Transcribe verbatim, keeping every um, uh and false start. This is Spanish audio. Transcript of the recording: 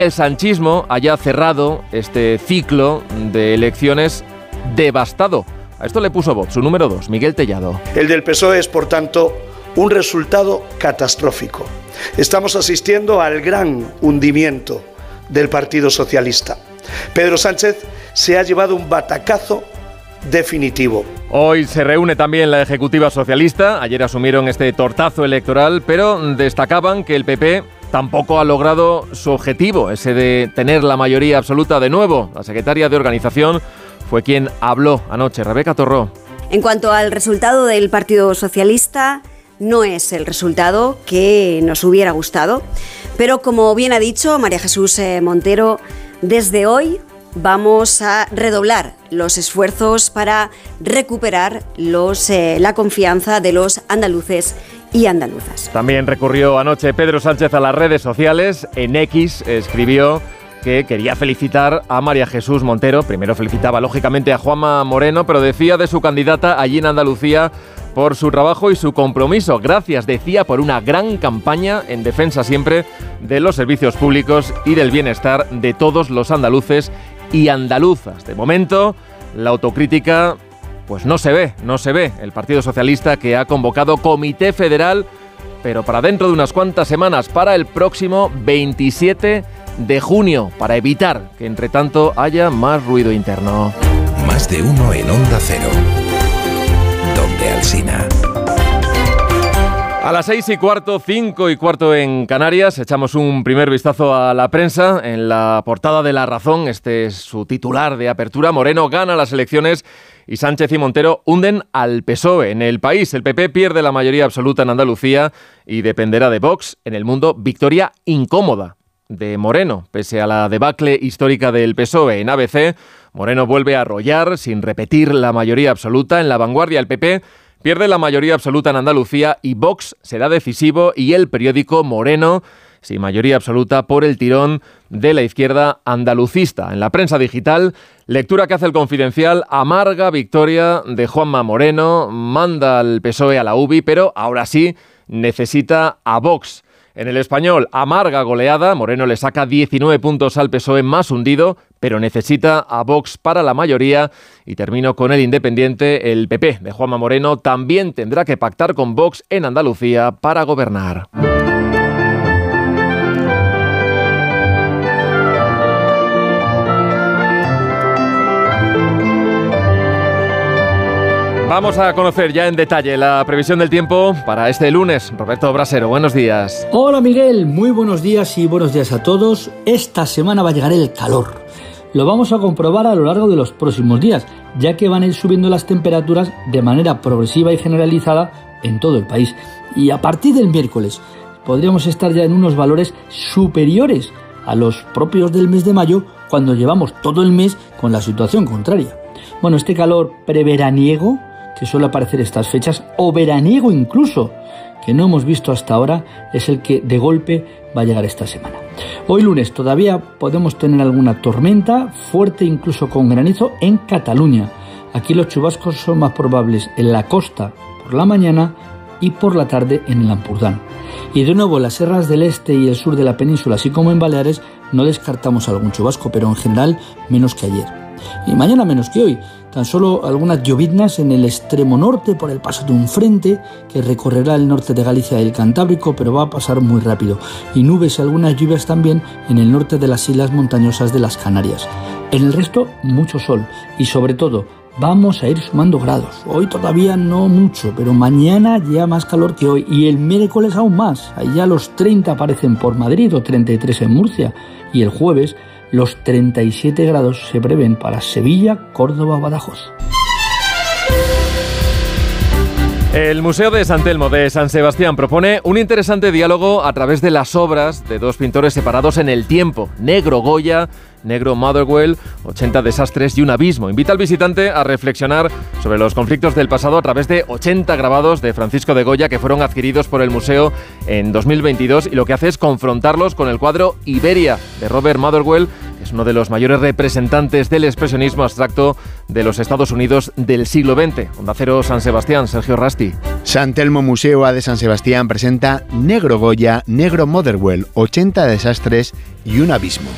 el sanchismo haya cerrado este ciclo de elecciones devastado. A esto le puso voz su número dos, Miguel Tellado. El del P S O E es, por tanto, un resultado catastrófico. Estamos asistiendo al gran hundimiento del Partido Socialista. Pedro Sánchez se ha llevado un batacazo definitivo. Hoy se reúne también la ejecutiva socialista. Ayer asumieron este tortazo electoral, pero destacaban que el P P tampoco ha logrado su objetivo, ese de tener la mayoría absoluta de nuevo. La secretaria de Organización fue quien habló anoche, Rebeca Torró. En cuanto al resultado del Partido Socialista, no es el resultado que nos hubiera gustado, pero como bien ha dicho María Jesús Montero, desde hoy vamos a redoblar los esfuerzos para recuperar los, eh, la confianza de los andaluces y andaluzas. También recurrió anoche Pedro Sánchez a las redes sociales. En X escribió que quería felicitar a María Jesús Montero. Primero felicitaba lógicamente a Juanma Moreno, pero decía de su candidata allí en Andalucía por su trabajo y su compromiso. Gracias, decía, por una gran campaña en defensa siempre de los servicios públicos y del bienestar de todos los andaluces y andaluzas. De momento, la autocrítica pues no se ve, no se ve. El Partido Socialista, que ha convocado Comité Federal, pero para dentro de unas cuantas semanas, para el próximo veintisiete de junio, para evitar que entre tanto haya más ruido interno. Más de uno en Onda Cero. Donde Alsina. A las seis y cuarto, cinco y cuarto en Canarias, echamos un primer vistazo a la prensa. En la portada de La Razón, este es su titular de apertura: Moreno gana las elecciones y Sánchez y Montero hunden al P S O E. En el país, el P P pierde la mayoría absoluta en Andalucía y dependerá de Vox. En El Mundo, victoria incómoda de Moreno, pese a la debacle histórica del P S O E. En A B C, Moreno vuelve a arrollar sin repetir la mayoría absoluta. En La Vanguardia, el P P pierde la mayoría absoluta en Andalucía y Vox será decisivo. Y el periódico, Moreno sin mayoría absoluta por el tirón de la izquierda andalucista. En la prensa digital, lectura que hace El Confidencial: amarga victoria de Juanma Moreno, manda al P S O E a la U B I, pero ahora sí necesita a Vox. En El Español, amarga goleada, Moreno le saca diecinueve puntos al P S O E más hundido, pero necesita a Vox para la mayoría. Y termino con El Independiente: el P P de Juanma Moreno también tendrá que pactar con Vox en Andalucía para gobernar. Vamos a conocer ya en detalle la previsión del tiempo para este lunes. Roberto Brasero, buenos días. Hola Miguel, muy buenos días y buenos días a todos. Esta semana va a llegar el calor. Lo vamos a comprobar a lo largo de los próximos días, ya que van a ir subiendo las temperaturas de manera progresiva y generalizada en todo el país. Y a partir del miércoles podríamos estar ya en unos valores superiores a los propios del mes de mayo, cuando llevamos todo el mes con la situación contraria. Bueno, este calor preveraniego que suele aparecer estas fechas, o veraniego incluso, que no hemos visto hasta ahora, es el que de golpe va a llegar esta semana. Hoy lunes todavía podemos tener alguna tormenta, fuerte incluso con granizo en Cataluña. Aquí los chubascos son más probables en la costa por la mañana y por la tarde en el Ampurdán. Y de nuevo en las sierras del este y el sur de la península, así como en Baleares, no descartamos algún chubasco, pero en general menos que ayer. Y mañana menos que hoy. Tan solo algunas lloviznas en el extremo norte por el paso de un frente que recorrerá el norte de Galicia y el Cantábrico, pero va a pasar muy rápido. Y nubes y algunas lluvias también en el norte de las islas montañosas de las Canarias. En el resto, mucho sol y sobre todo vamos a ir sumando grados. Hoy todavía no mucho, pero mañana ya más calor que hoy y el miércoles aún más. Ahí ya los treinta aparecen por Madrid o treinta y tres en Murcia, y el jueves los treinta y siete grados se prevén para Sevilla, Córdoba, Badajoz. El Museo de San Telmo de San Sebastián propone un interesante diálogo a través de las obras de dos pintores separados en el tiempo: Negro Goya, Negro Motherwell, ochenta desastres y un abismo. Invita al visitante a reflexionar sobre los conflictos del pasado a través de ochenta grabados de Francisco de Goya que fueron adquiridos por el museo en dos mil veintidós, y lo que hace es confrontarlos con el cuadro Iberia de Robert Motherwell, que es uno de los mayores representantes del expresionismo abstracto de los Estados Unidos del siglo veinte. Onda Cero San Sebastián, Sergio Rasti. San Telmo Museo A de San Sebastián presenta Negro Goya, Negro Motherwell, ochenta desastres y un abismo.